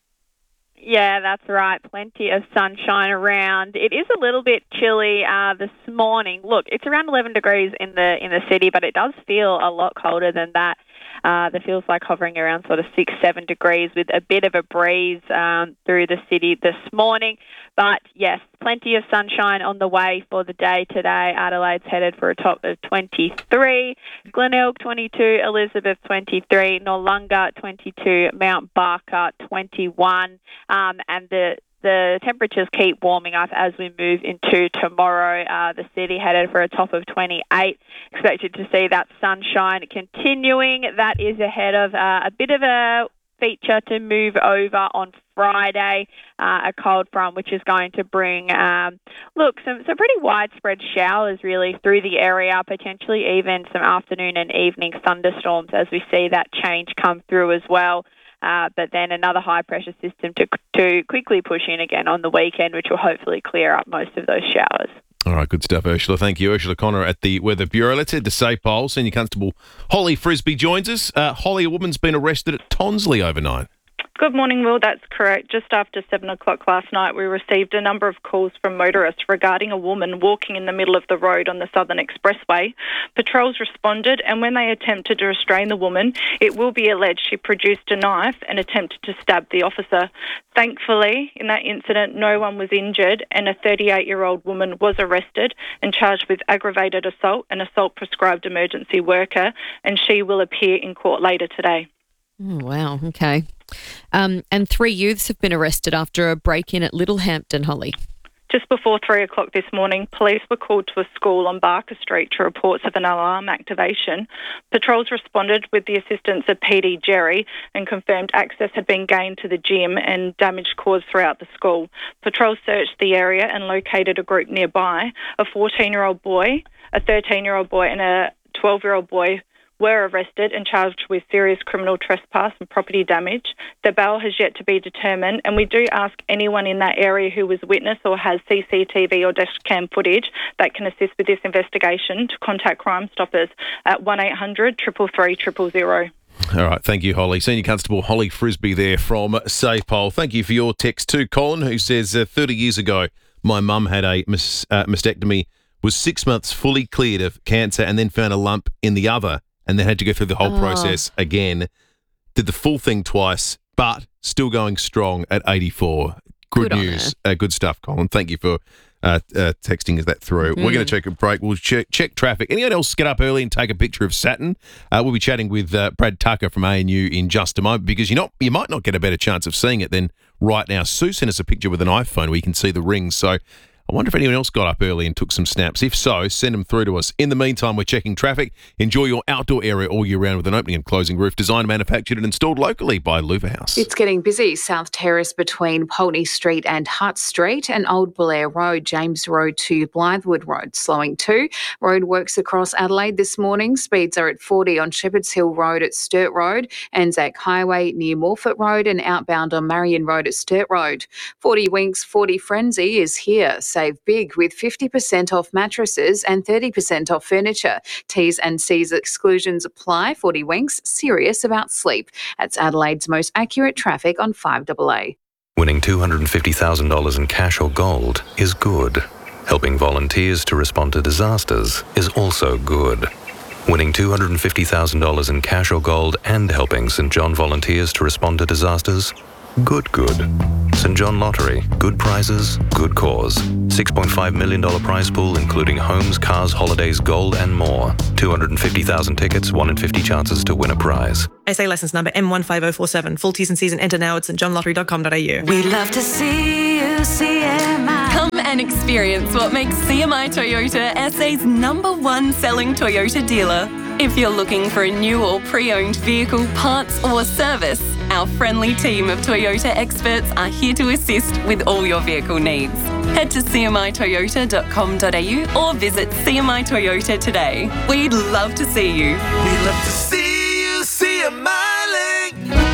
Yeah, that's right. Plenty of sunshine around. It is a little bit chilly uh, this morning. Look, it's around eleven degrees in the in the city, but it does feel a lot colder than that. Uh, that feels like hovering around sort of six, seven degrees with a bit of a breeze um, through the city this morning. But yes, plenty of sunshine on the way for the day today. Adelaide's headed for a top of twenty-three, Glenelg twenty-two, Elizabeth twenty-three, Noarlunga twenty-two, Mount Barker twenty-one, um, and the The temperatures keep warming up as we move into tomorrow. Uh, the city headed for a top of twenty-eight. Expected to see that sunshine continuing. That is ahead of uh, a bit of a feature to move over on Friday, uh, a cold front which is going to bring, um, look, some, some pretty widespread showers really through the area, potentially even some afternoon and evening thunderstorms as we see that change come through as well. Uh, but then another high-pressure system to to quickly push in again on the weekend, which will hopefully clear up most of those showers. All right, good stuff, Ursula. Thank you. Ursula Connor at the Weather Bureau. Let's head to SAPOL. Senior Constable Holly Frisbee joins us. Uh, Holly, a woman's been arrested at Tonsley overnight. Good morning, Will. That's correct. Just after seven o'clock last night, we received a number of calls from motorists regarding a woman walking in the middle of the road on the Southern Expressway. Patrols responded, and when they attempted to restrain the woman, it will be alleged she produced a knife and attempted to stab the officer. Thankfully, in that incident, no one was injured, and a thirty-eight-year-old woman was arrested and charged with aggravated assault and assault prescribed emergency worker, and she will appear in court later today. Oh, wow. Okay. Um, and three youths have been arrested after a break-in at Littlehampton, Holly. Just before three o'clock this morning, police were called to a school on Barker Street to reports of an alarm activation. Patrols responded with the assistance of P D Jerry and confirmed access had been gained to the gym and damage caused throughout the school. Patrols searched the area and located a group nearby. A fourteen-year-old boy, a thirteen-year-old boy and a twelve-year-old boy were arrested and charged with serious criminal trespass and property damage. The bail has yet to be determined, and we do ask anyone in that area who was witness or has C C T V or dash cam footage that can assist with this investigation to contact Crime Stoppers at one eight hundred, three three three, zero zero. All right, thank you, Holly. Senior Constable Holly Frisbee there from SAPOL. Thank you for your text too, Colin, who says uh, thirty years ago, my mum had a mas- uh, mastectomy, was six months fully cleared of cancer and then found a lump in the other, and then had to go through the whole Oh. process again. Did the full thing twice, but still going strong at eighty-four. Good, Good on news. Uh, good stuff, Colin. Thank you for uh, uh, texting us that through. Mm. We're going to take a break. We'll check, check traffic. Anyone else get up early and take a picture of Saturn? Uh, we'll be chatting with uh, Brad Tucker from A N U in just a moment, because you not you might not get a better chance of seeing it than right now. Sue sent us a picture with an iPhone where you can see the rings. So I wonder if anyone else got up early and took some snaps. If so, send them through to us. In the meantime, we're checking traffic. Enjoy your outdoor area all year round with an opening and closing roof designed, manufactured and installed locally by Louver House. It's getting busy. South Terrace between Pulteney Street and Hutt Street, and Old Blair Road, James Road to Blythewood Road. Slowing too. Roadworks across Adelaide this morning. Speeds are at forty on Shepherds Hill Road at Sturt Road, Anzac Highway near Morford Road, and outbound on Marion Road at Sturt Road. forty Winks, forty Frenzy is here. Save big with fifty percent off mattresses and thirty percent off furniture. T's and C's exclusions apply. forty Winks, serious about sleep. That's Adelaide's most accurate traffic on five A A. Winning two hundred fifty thousand dollars in cash or gold is good. Helping volunteers to respond to disasters is also good. Winning two hundred fifty thousand dollars in cash or gold and helping St John volunteers to respond to disasters? Good, good. St John Lottery. Good prizes, good cause. six point five million dollars prize pool including homes, cars, holidays, gold and more. two hundred fifty thousand tickets, one in fifty chances to win a prize. S A licence number M one five zero four seven. Full T's and C's and enter now at st john lottery dot com dot a u. We love to see you, C M I. Come and experience what makes C M I Toyota S A's number one selling Toyota dealer. If you're looking for a new or pre-owned vehicle, parts or service, our friendly team of Toyota experts are here to assist with all your vehicle needs. Head to c m i toyota dot com dot a u or visit C M I Toyota today. We'd love to see you. We love to see you, C M I.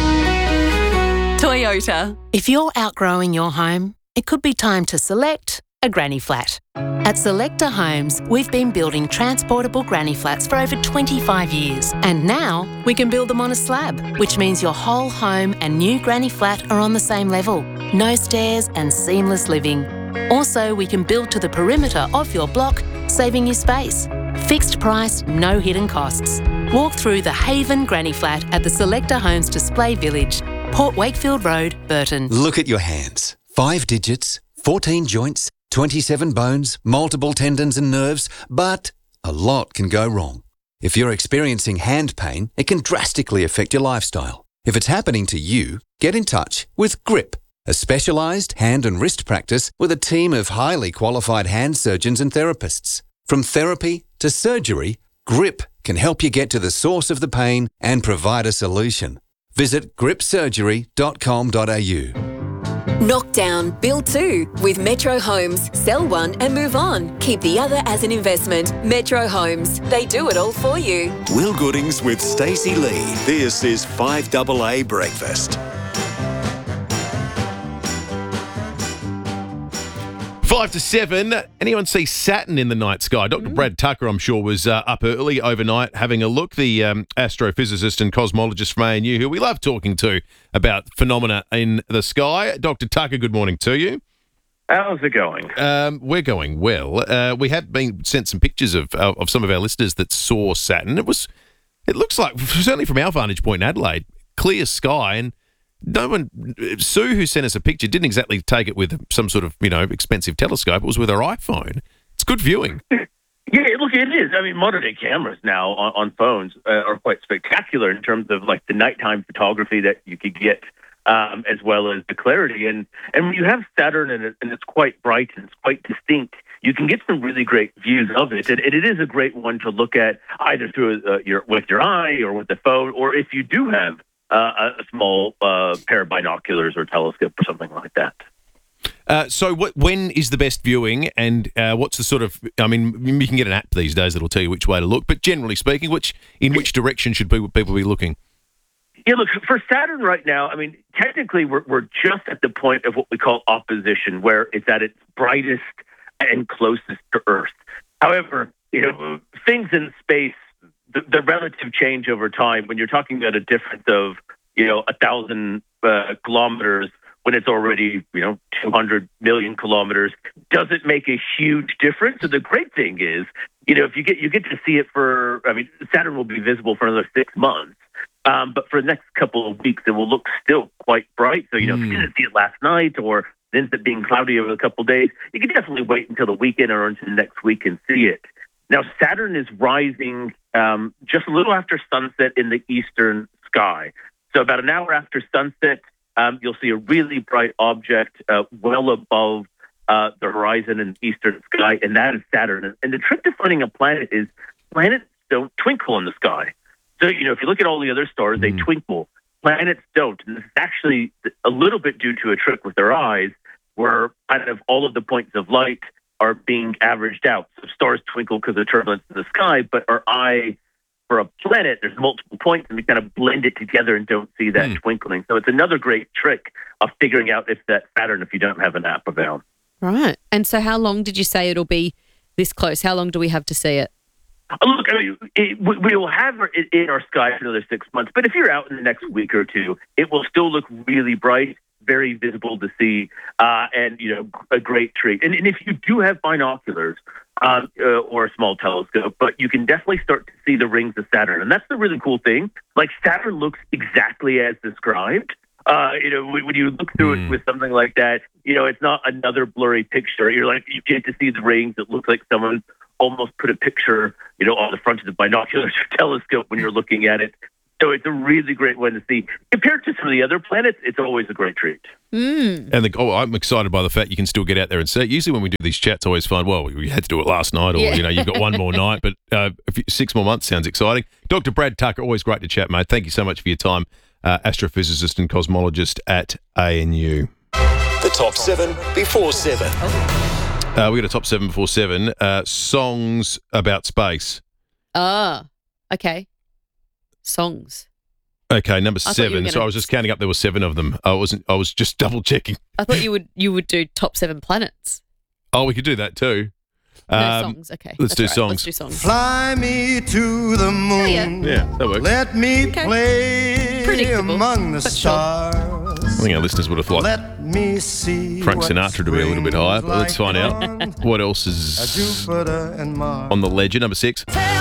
Toyota. If you're outgrowing your home, it could be time to select a granny flat. At Selector Homes, we've been building transportable granny flats for over twenty-five years. And now we can build them on a slab, which means your whole home and new granny flat are on the same level. No stairs and seamless living. Also, we can build to the perimeter of your block, saving you space. Fixed price, no hidden costs. Walk through the Haven Granny Flat at the Selector Homes Display Village, Port Wakefield Road, Burton. Look at your hands. Five digits, fourteen joints, twenty-seven bones, multiple tendons and nerves, but a lot can go wrong. If you're experiencing hand pain, it can drastically affect your lifestyle. If it's happening to you, get in touch with Grip, a specialised hand and wrist practice with a team of highly qualified hand surgeons and therapists. From therapy to surgery, Grip can help you get to the source of the pain and provide a solution. Visit grip surgery dot com dot a u. Knock down, build two with Metro Homes. Sell one and move on. Keep the other as an investment. Metro Homes. They do it all for you. Will Goodings with Stacey Lee. This is five double A Breakfast. Five to seven. Anyone see Saturn in the night sky? Doctor Brad Tucker, I'm sure, was uh, up early overnight having a look. The um, astrophysicist and cosmologist from A N U, who we love talking to about phenomena in the sky. Doctor Tucker, good morning to you. How's it going? Um, we're going well. Uh, we have been sent some pictures of uh, of some of our listeners that saw Saturn. It was, it looks like, certainly from our vantage point in Adelaide, clear sky, and no one, Sue, who sent us a picture, didn't exactly take it with some sort of, you know, expensive telescope. It was with her iPhone. It's good viewing. Yeah, look, it is. I mean, modern day cameras now on, on phones uh, are quite spectacular in terms of like the nighttime photography that you could get, um, as well as the clarity. And and when you have Saturn and, it, and it's quite bright and it's quite distinct, you can get some really great views of it. And, and it is a great one to look at either through uh, your with your eye or with the phone, or if you do have Uh, a small uh, pair of binoculars or telescope or something like that. Uh, so what, when is the best viewing, and uh, what's the sort of, I mean, you can get an app these days that'll tell you which way to look, but generally speaking, which in which direction should people be looking? Yeah, look, for Saturn right now, I mean, technically we're, we're just at the point of what we call opposition, where it's at its brightest and closest to Earth. However, you know, things in space, The, the relative change over time, when you're talking about a difference of, you know, a thousand uh, kilometers when it's already, you know, two hundred million kilometers, doesn't make a huge difference. So the great thing is, you know, if you get you get to see it for, I mean, Saturn will be visible for another six months, um, but for the next couple of weeks, it will look still quite bright. So, you know, mm. if you didn't see it last night or it ends up being cloudy over a couple of days, you can definitely wait until the weekend or until next week and see it. Now, Saturn is rising um, just a little after sunset in the eastern sky. So about an hour after sunset, um, you'll see a really bright object uh, well above uh, the horizon in the eastern sky, and that is Saturn. And the trick to finding a planet is planets don't twinkle in the sky. So, you know, if you look at all the other stars, they twinkle. Planets don't. And this is actually a little bit due to a trick with their eyes, where kind of all of the points of light are being averaged out. So stars twinkle because of turbulence in the sky, but our eye, for a planet, there's multiple points, and we kind of blend it together and don't see that mm. twinkling. So it's another great trick of figuring out if that's Saturn if you don't have an app available. Right. And so how long did you say it'll be this close? How long do we have to see it? Uh, look, I mean, it, we, we will have it in our sky for another six months, but if you're out in the next week or two, it will still look really bright. very visible to see, uh, and, you know, a great treat. And, and if you do have binoculars um, uh, or a small telescope, but you can definitely start to see the rings of Saturn. And that's the really cool thing. Like, Saturn looks exactly as described. Uh, you know, when you look through mm. it with something like that, you know, it's not another blurry picture. You're like, you get to see the rings. It looks like someone almost put a picture, you know, on the front of the binoculars or telescope when you're looking at it. So it's a really great one to see. Compared to some of the other planets, it's always a great treat. Mm. And the, oh, I'm excited by the fact you can still get out there and see it. Usually when we do these chats, I always find, well, we had to do it last night, or, Yeah. you know, you've got one more night. But uh, a few, six more months sounds exciting. Doctor Brad Tucker, always great to chat, mate. Thank you so much for your time. Uh, astrophysicist and cosmologist at A N U. The top seven before seven. Uh, we got a top seven before seven. Uh, songs about space. Ah, okay. Songs. Okay, number I thought you were seven. gonna- So I was just counting up. There were seven of them. I wasn't. I was just double checking. I thought you would you would do top seven planets. Oh, we could do that too. No Um, songs. Okay, Let's That's do all right. songs. Let's do songs. Fly me to the moon. Yeah, that works. Let me play Predictable, among the but sure. stars. I think our listeners would have liked Let me see Frank what Sinatra to be a little bit higher. But let's find out spring's what else like is on Jupiter and Mars. on the ledger. Number six. Tell